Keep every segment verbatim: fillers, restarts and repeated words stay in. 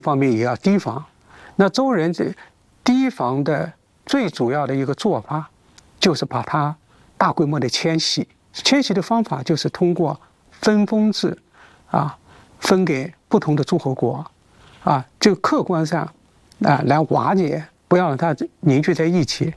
方面也要提防。那周人这提防的最主要的一个做法，就是把它大规模的迁徙。迁徙的方法就是通过分封制，啊，分给不同的诸侯国，啊，就客观上啊来瓦解，不要让它凝聚在一起。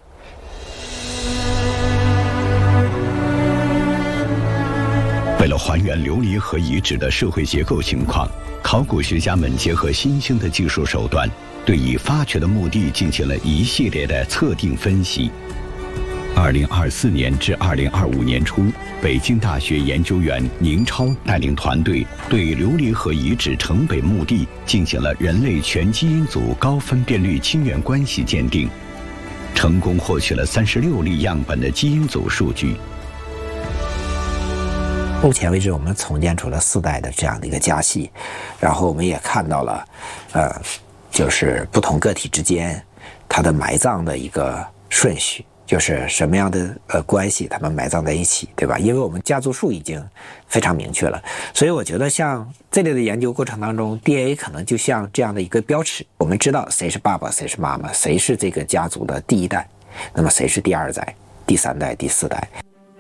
为了还原琉璃河遗址的社会结构情况，考古学家们结合新兴的技术手段，对已发掘的墓地进行了一系列的测定分析。二零二四年至二零二五年初，北京大学研究员宁超带领团队对琉璃河遗址城北墓地进行了人类全基因组高分辨率亲缘关系鉴定，成功获取了三十六例样本的基因组数据。 目前为止，我们重建出了四代的这样的一个家系，然后我们也看到了，呃，就是不同个体之间它的埋葬的一个顺序，就是什么样的呃关系，他们埋葬在一起，对吧？因为我们家族树已经非常明确了，所以我觉得像这类的研究过程当中 ，D N A 可能就像这样的一个标尺，我们知道谁是爸爸，谁是妈妈，谁是这个家族的第一代，那么谁是第二代、第三代、第四代。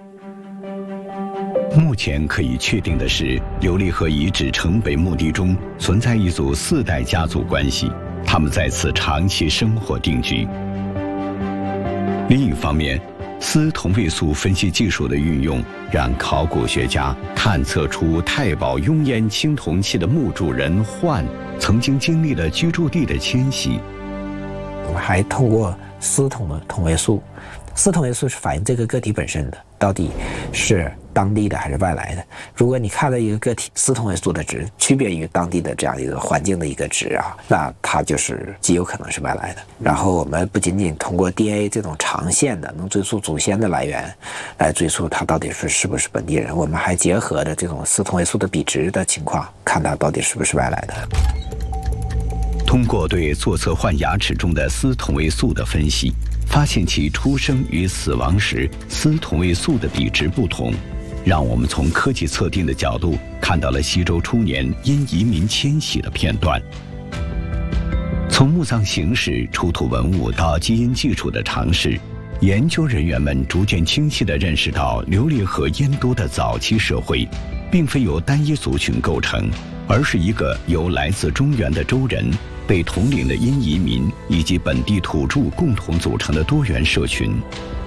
目前可以确定的是，琉璃河遗址城北墓地中存在一组四代家族关系，他们在此长期生活定居。另一方面，铯同位素分析技术的运用，让考古学家探测出太保雍烟青铜器的墓主人焕曾经经历了居住地的迁徙。 我们还通过铯同的同位素，铯同位素是反映这个个体本身的，到底是当地的还是外来的。如果你看到一个个体铯同位素的值区别于当地的这样一个环境的一个值啊，那它就是极有可能是外来的。然后我们不仅仅通过 D N A 这种长线的能追溯祖先的来源来追溯它到底是是不是本地人，我们还结合着这种铯同位素的比值的情况，看它到底是不是外来的。 通过对左侧换牙齿中的铯同位素的分析，发现其出生与死亡时铯同位素的比值不同，让我们从科技测定的角度看到了西周初年因移民迁徙的片段。从墓葬形式、出土文物到基因技术的尝试，研究人员们逐渐清晰地认识到，琉璃河燕都的早期社会并非由单一族群构成，而是一个由来自中原的周人、被统领的因移民以及本地土著共同组成的多元社群。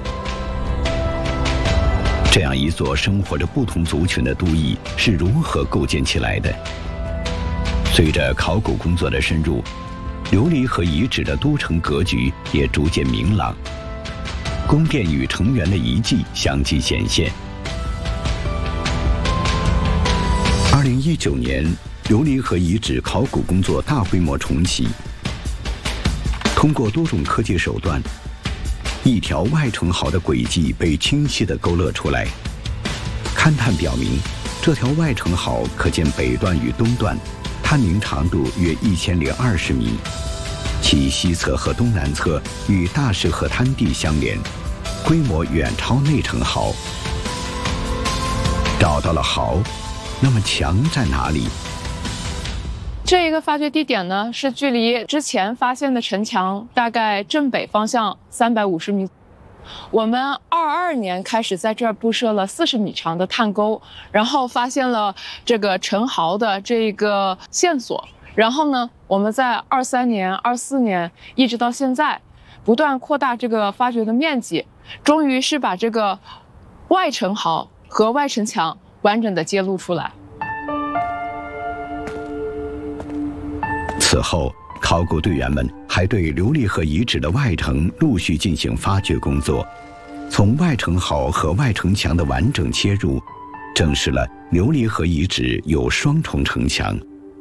这样一座生活着不同族群的都邑是如何构建起来的？随着考古工作的深入，琉璃河遗址的都城格局也逐渐明朗，宫殿与城垣的遗迹相继显现。二零一九年，琉璃河遗址考古工作大规模重启，通过多种科技手段，一条外城壕的轨迹被清晰地勾勒出来。勘探表明，这条外城壕可见北段与东段，探明长度约一千零二十米，其西侧和东南侧与大石河滩地相连，规模远超内城壕。找到了壕，那么墙在哪里？ 这一个发掘地点呢，是距离之前发现的城墙大概正北方向三百五十米。我们二二年开始在这儿布设了四十米长的探沟，然后发现了这个城壕的这个线索。然后呢，我们在二三年、二四年一直到现在，不断扩大这个发掘的面积，终于是把这个外城壕和外城墙完整的揭露出来。 此后，考古队员们还对琉璃河遗址的外城陆续进行发掘工作，从外城壕和外城墙的完整切入，证实了琉璃河遗址有双重城墙。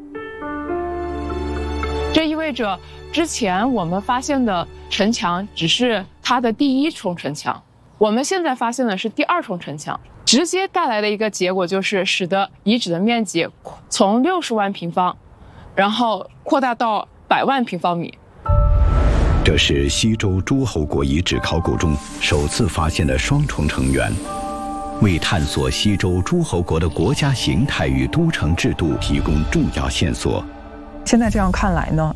这意味着，之前我们发现的城墙只是它的第一重城墙，我们现在发现的是第二重城墙，直接带来的一个结果就是使得遗址的面积从六十万平方，然后扩大到百万平方米。 这是西周诸侯国遗址考古中首次发现的双重城垣，为探索西周诸侯国的国家形态与都城制度提供重要线索。 现在这样看来呢，